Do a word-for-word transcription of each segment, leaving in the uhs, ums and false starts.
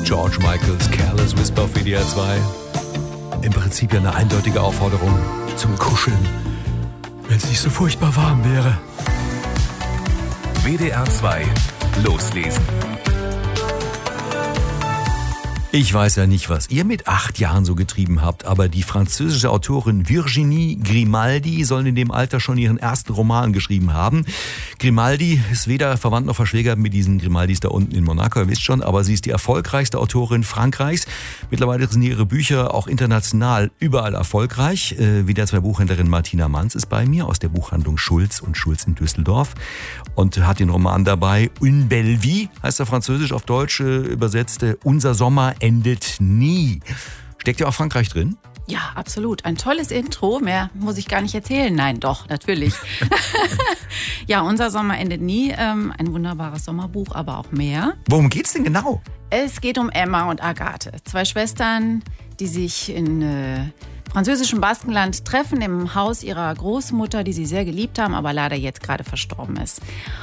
George Michaels Careless Whisper auf W D R zwei. Im Prinzip ja eine eindeutige Aufforderung zum Kuscheln, wenn es nicht so furchtbar warm wäre. W D R zwei loslesen. Ich weiß ja nicht, was ihr mit acht Jahren so getrieben habt, aber die französische Autorin Virginie Grimaldi soll in dem Alter schon ihren ersten Roman geschrieben haben. Grimaldi ist weder verwandt noch verschwägert mit diesen Grimaldis da unten in Monaco, ihr wisst schon, aber sie ist die erfolgreichste Autorin Frankreichs. Mittlerweile sind ihre Bücher auch international überall erfolgreich. Äh, wieder zwei Buchhändlerin Martina Manz ist bei mir aus der Buchhandlung Schulz und Schulz in Düsseldorf und hat den Roman dabei. Une belle vie heißt er französisch, auf Deutsch äh, übersetzte Unser Sommer endet nie. Steckt ja auch Frankreich drin? Ja, absolut. Ein tolles Intro. Mehr muss ich gar nicht erzählen. Nein, doch, natürlich. Ja, Unser Sommer endet nie. Ähm, ein wunderbares Sommerbuch, aber auch mehr. Worum geht's denn genau? Es geht um Emma und Agathe. Zwei Schwestern, die sich in äh, französischem Baskenland treffen, im Haus ihrer Großmutter, die sie sehr geliebt haben, aber leider jetzt gerade verstorben ist.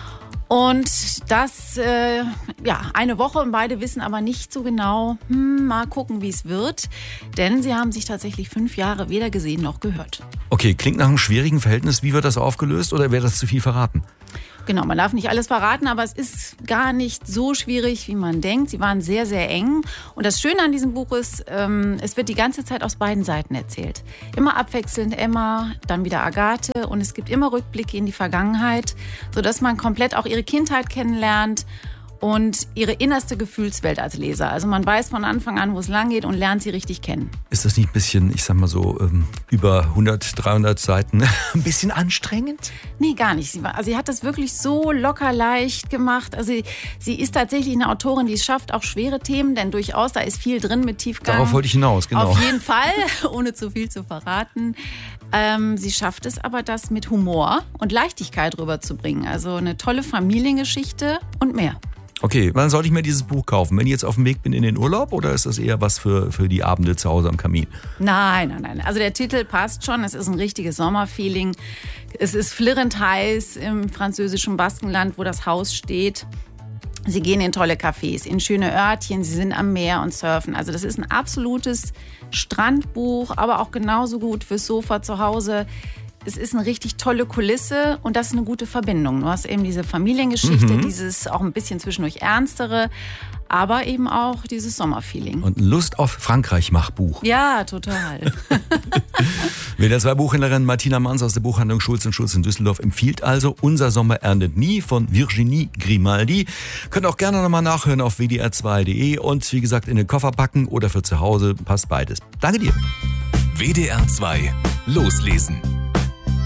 Und das, äh, ja, eine Woche und beide wissen aber nicht so genau, hm, mal gucken, wie es wird. Denn sie haben sich tatsächlich fünf Jahre weder gesehen noch gehört. Okay, klingt nach einem schwierigen Verhältnis. Wie wird das aufgelöst oder wäre das zu viel verraten? Genau, man darf nicht alles verraten, aber es ist gar nicht so schwierig, wie man denkt. Sie waren sehr, sehr eng. Und das Schöne an diesem Buch ist, ähm, es wird die ganze Zeit aus beiden Seiten erzählt. Immer abwechselnd Emma, dann wieder Agathe. Und es gibt immer Rückblicke in die Vergangenheit, sodass man komplett auch ihre Kindheit kennenlernt und ihre innerste Gefühlswelt als Leser. Also man weiß von Anfang an, wo es lang geht und lernt sie richtig kennen. Ist das nicht ein bisschen, ich sag mal so, ähm, über hundert, dreihundert Seiten ein bisschen anstrengend? Nee, gar nicht. Sie, war, also sie hat das wirklich so locker leicht gemacht. Also sie, sie ist tatsächlich eine Autorin, die es schafft, auch schwere Themen, denn durchaus, da ist viel drin mit Tiefgang. Darauf wollte ich hinaus, genau. Auf jeden Fall, ohne zu viel zu verraten. Ähm, sie schafft es aber, das mit Humor und Leichtigkeit rüberzubringen. Also eine tolle Familiengeschichte und mehr. Okay, wann sollte ich mir dieses Buch kaufen? Wenn ich jetzt auf dem Weg bin in den Urlaub oder ist das eher was für, für die Abende zu Hause am Kamin? Nein, nein, nein. Also der Titel passt schon. Es ist ein richtiges Sommerfeeling. Es ist flirrend heiß im französischen Baskenland, wo das Haus steht. Sie gehen in tolle Cafés, in schöne Örtchen. Sie sind am Meer und surfen. Also das ist ein absolutes Strandbuch, aber auch genauso gut fürs Sofa zu Hause. Es ist eine richtig tolle Kulisse und das ist eine gute Verbindung. Du hast eben diese Familiengeschichte, mhm. dieses auch ein bisschen zwischendurch Ernstere, aber eben auch dieses Sommerfeeling. Und ein Lust auf Frankreich-Machbuch. Ja, total. W D R zwei Buchhändlerin Martina Manz aus der Buchhandlung Schulz und Schulz in Düsseldorf empfiehlt also Unser Sommer endet nie von Virginie Grimaldi. Könnt auch gerne nochmal nachhören auf w d r zwei punkt d e und wie gesagt in den Koffer packen oder für zu Hause, passt beides. Danke dir. W D R zwei loslesen.